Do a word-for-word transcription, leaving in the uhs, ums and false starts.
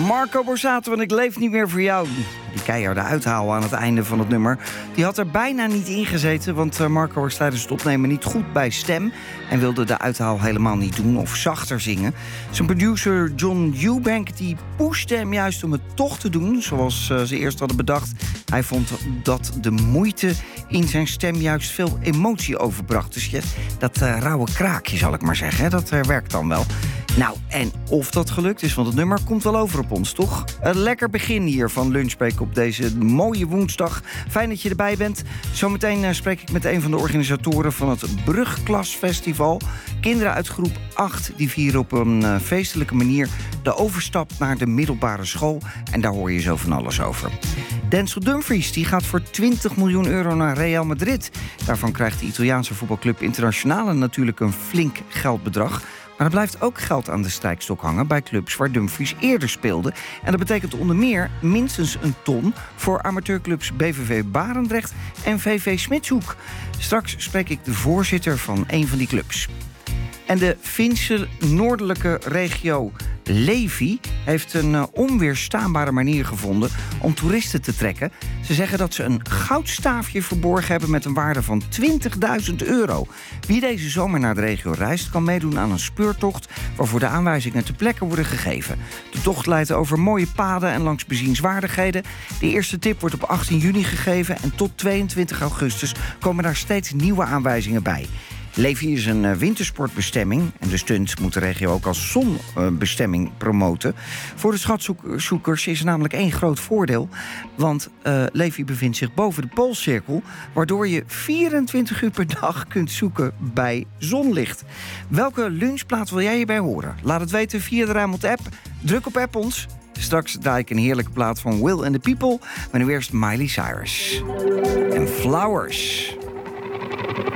Marco Borsato, want ik leef niet meer voor jou. Die keiharde uithaal aan het einde van het nummer, die had er bijna niet in gezeten, want Marco was tijdens het opnemen niet goed bij stem en wilde de uithaal helemaal niet doen of zachter zingen. Zijn producer John Eubank die pushte hem juist om het toch te doen, zoals ze eerst hadden bedacht. Hij vond dat de moeite in zijn stem juist veel emotie overbracht. Dus je, dat uh, rauwe kraakje, zal ik maar zeggen, hè, dat uh, werkt dan wel. Nou, en of dat gelukt is, want het nummer komt wel over op ons, toch? Een lekker begin hier van Lunchbreak op deze mooie woensdag. Fijn dat je erbij bent. Zometeen uh, spreek ik met een van de organisatoren van het Brugklasfestival. Kinderen uit groep acht die vieren op een uh, feestelijke manier de overstap naar de middelbare school. En daar hoor je zo van alles over. Denzel Dumfries die gaat voor twintig miljoen euro naar Real Madrid. Daarvan krijgt de Italiaanse voetbalclub Internazionale natuurlijk een flink geldbedrag. Maar er blijft ook geld aan de strijkstok hangen bij clubs waar Dumfries eerder speelde. En dat betekent onder meer minstens een ton voor amateurclubs B V V Barendrecht en V V Smitshoek. Straks spreek ik de voorzitter van een van die clubs. En de Finse noordelijke regio Levi heeft een uh, onweerstaanbare manier gevonden om toeristen te trekken. Ze zeggen dat ze een goudstaafje verborgen hebben met een waarde van twintigduizend euro. Wie deze zomer naar de regio reist, kan meedoen aan een speurtocht waarvoor de aanwijzingen ter plekke worden gegeven. De tocht leidt over mooie paden en langs bezienswaardigheden. De eerste tip wordt op achttien juni gegeven en tot tweeëntwintig augustus komen daar steeds nieuwe aanwijzingen bij. Levi is een wintersportbestemming en de stunt moet de regio ook als zonbestemming promoten. Voor de schatzoekers is er namelijk één groot voordeel, want uh, Levi bevindt zich boven de Poolcirkel, waardoor je vierentwintig uur per dag kunt zoeken bij zonlicht. Welke lunchplaat wil jij hierbij horen? Laat het weten via de Rijnmond app. Druk op app ons. Straks draai ik een heerlijke plaat van Will and the People, maar nu eerst Miley Cyrus. En Flowers.